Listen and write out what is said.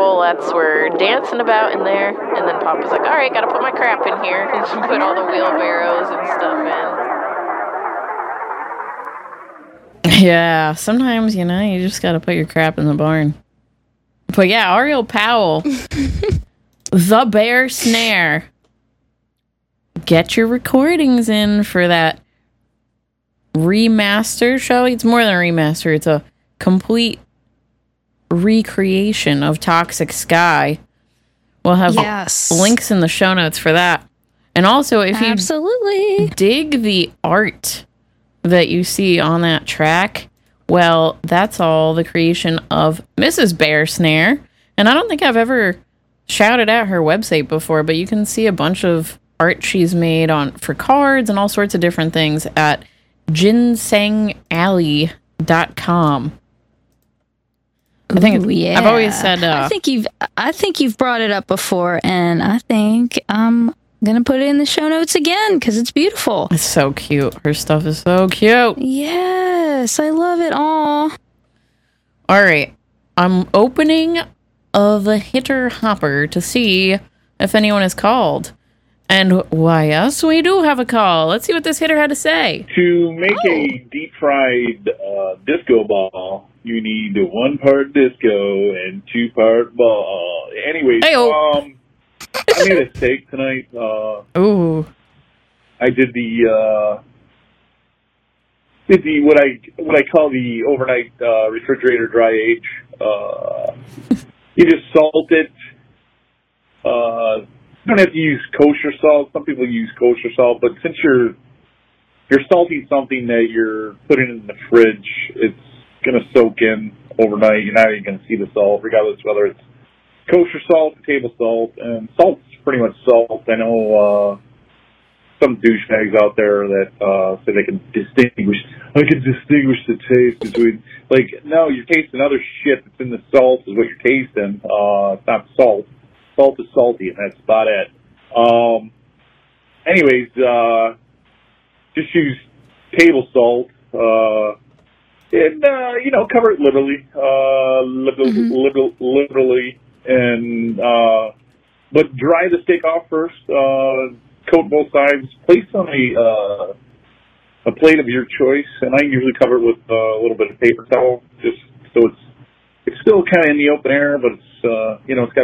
Paulettes were dancing about in there, and then Pop was like, all right, gotta put my crap in here. And she put all the wheelbarrows and stuff in. Yeah, sometimes, you just gotta put your crap in the barn. But yeah, Ariel Powell, The Bear Snare. Get your recordings in for that remaster show. It's more than a remaster. It's a complete recreation of Toxic Sky. We'll have links in the show notes for that. And also, if you dig the art that you see on that track, well, that's all the creation of Mrs. Bear Snare. And I don't think I've ever shouted out her website before, but you can see a bunch of art she's made for cards and all sorts of different things at ginsengalley.com. I think I've always said I think you've brought it up before, and I think I'm gonna put it in the show notes again because it's beautiful. It's so cute. Her stuff is so cute. Yes, I love it all. All right, I'm opening the hitter hopper to see if anyone is called. And why, yes, we do have a call. Let's see what this hitter had to say. To make a deep-fried disco ball, you need 1 part disco and 2 part ball. Anyways, I made a steak tonight. Ooh. I did what I call the overnight refrigerator dry age. You just salt it. You don't have to use kosher salt. Some people use kosher salt, but since you're salting something that you're putting in the fridge, it's going to soak in overnight. You're not even going to see the salt, regardless whether it's kosher salt or table salt. And salt's pretty much salt. I know some douchebags out there that say they can distinguish. I can distinguish the taste between. No, you're tasting other shit that's in the salt is what you're tasting. It's not salt. Salt is salty, and that's about it. Anyways, just use table salt, and cover it liberally, liberally, and but dry the steak off first. Coat both sides. Place on a plate of your choice, and I usually cover it with a little bit of paper towel, just so it's still kind of in the open air, but it's it's got